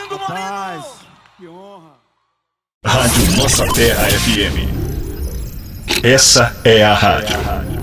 Rapaz, que honra. Rádio Nossa Terra FM. Essa é a rádio.